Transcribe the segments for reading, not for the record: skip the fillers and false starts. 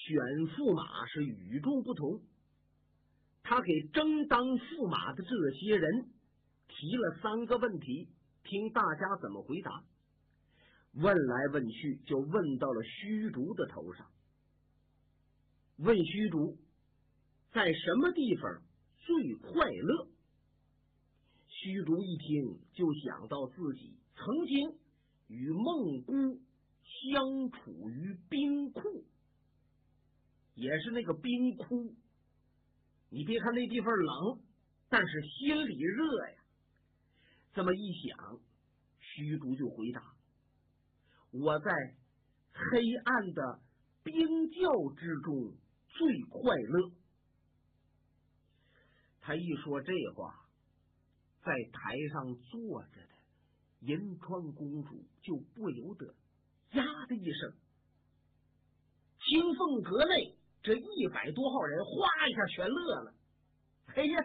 选驸马是与众不同。他给争当驸马的这些人提了3个问题，听大家怎么回答。问来问去，就问到了虚竹的头上。问虚竹在什么地方最快乐？虚竹一听就想到自己曾经与孟姑相处于冰库，也是那个冰窟。你别看那地方冷，但是心里热呀。这么一想，虚竹就回答：我在黑暗的冰窖之中最快乐。他一说这话，在台上坐着的银川公主就不由得呀的一声，清凤阁内这100多号人哗一下全乐了。哎呀，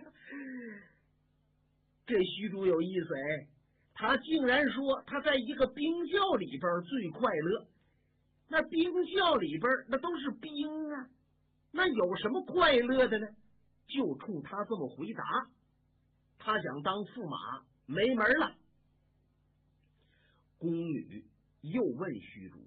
这虚竹有意思哎，他竟然说他在一个冰窖里边最快乐。那冰窖里边那都是冰啊，那有什么快乐的呢？就冲他这么回答，他想当驸马没门了。宫女又问虚竹，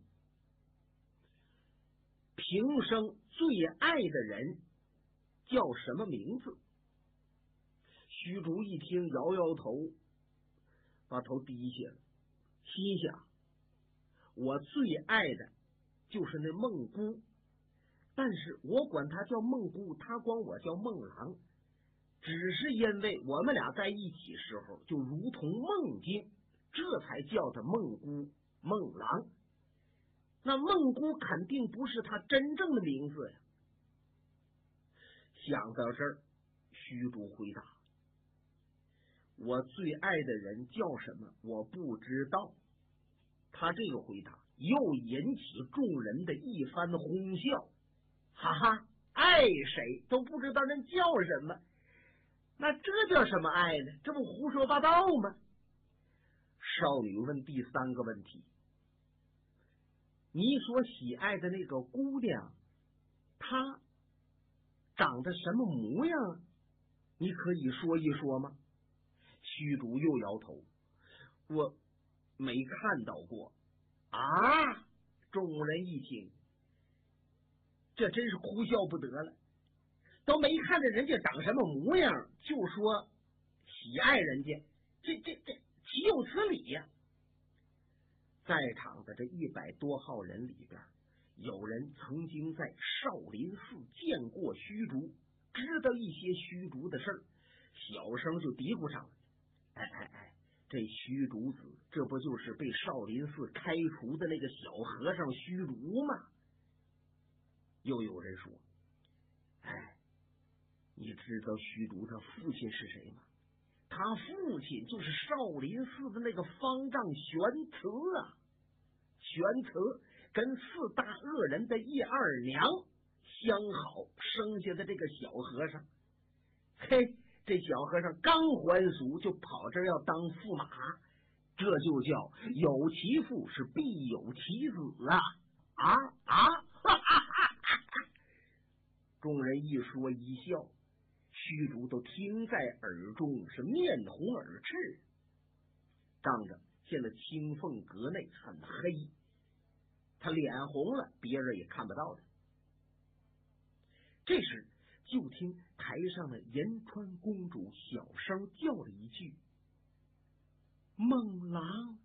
平生最爱的人叫什么名字？虚竹一听摇摇头，把头低下了，心想我最爱的就是那孟姑，但是我管他叫孟姑，他管我叫孟郎，只是因为我们俩在一起时候就如同梦境，这才叫他孟姑孟郎。那孟姑肯定不是他真正的名字呀。想到这儿，虚竹回答：我最爱的人叫什么我不知道。他这个回答又引起众人的一番哄笑，哈哈，爱谁都不知道人叫什么，那这叫什么爱呢？这不胡说八道吗？少女问第3个问题，你所喜爱的那个姑娘，她长得什么模样啊？你可以说一说吗？虚竹又摇头，我没看到过啊。众人一听，这真是哭笑不得了，都没看着人家长什么模样，就说喜爱人家，这岂有此理呀！在场的这100多号人里边，有人曾经在少林寺见过虚竹，知道一些虚竹的事儿，小声就嘀咕上了：哎，这虚竹子，这不就是被少林寺开除的那个小和尚虚竹吗？又有人说：哎，你知道虚竹他父亲是谁吗？他父亲就是少林寺的那个方丈玄慈啊。玄慈跟4大恶人的叶二娘相好生下的这个小和尚，嘿，这小和尚刚还俗就跑这儿要当驸马，这就叫有其父是必有其子啊！哈哈哈！众人一说一笑，虚竹都听在耳中，是面红耳赤。仗着现在清凤阁内很黑，他脸红了，别人也看不到的。这时就听台上的银川公主小声叫了一句：孟郎。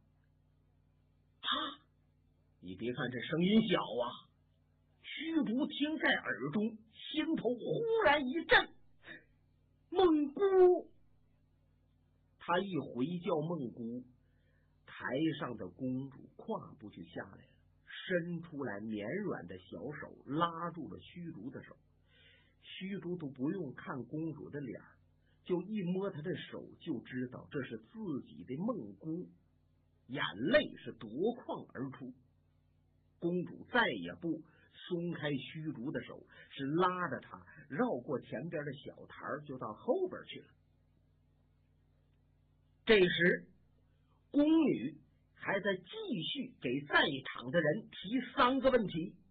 你别看这声音小啊，虚竹听在耳中，心头忽然一震。孟姑，他一回叫孟姑，台上的公主跨步就下来了，伸出来绵软的小手拉住了虚竹的手。虚竹都不用看公主的脸，就一摸她的手就知道这是自己的孟姑，眼泪是夺眶而出。公主再也不松开虚竹的手，是拉着她绕过前边的小台就到后边去了。这时宫女还在继续给在场的人提3个问题。